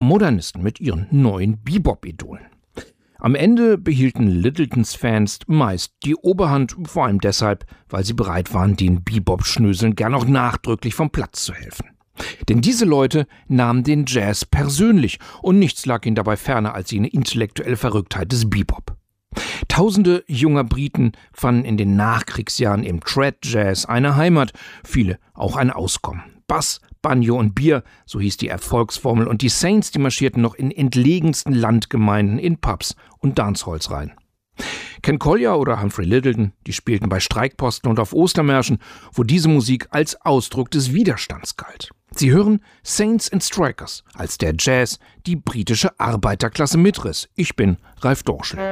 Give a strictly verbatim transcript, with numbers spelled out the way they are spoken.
Modernisten mit ihren neuen Bebop-Idolen. Am Ende behielten Littletons Fans meist die Oberhand, vor allem deshalb, weil sie bereit waren, den Bebop-Schnöseln gern auch nachdrücklich vom Platz zu helfen. Denn diese Leute nahmen den Jazz persönlich und nichts lag ihnen dabei ferner als jene intellektuelle Verrücktheit des Bebop. Tausende junger Briten fanden in den Nachkriegsjahren im Trad-Jazz eine Heimat, viele auch ein Auskommen. Bass, Banjo und Bier, so hieß die Erfolgsformel, und die Saints, die marschierten noch in entlegensten Landgemeinden in Pubs und Dancehalls rein. Ken Collier oder Humphrey Lyttelton, die spielten bei Streikposten und auf Ostermärschen, wo diese Musik als Ausdruck des Widerstands galt. Sie hören Saints and Strikers, als der Jazz die britische Arbeiterklasse mitriss. Ich bin Ralf Dorschel.